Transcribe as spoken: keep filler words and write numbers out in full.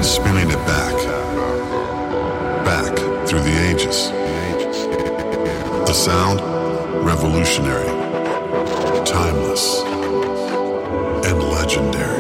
spinning it back, back through the ages. The sound, revolutionary, timeless, and legendary.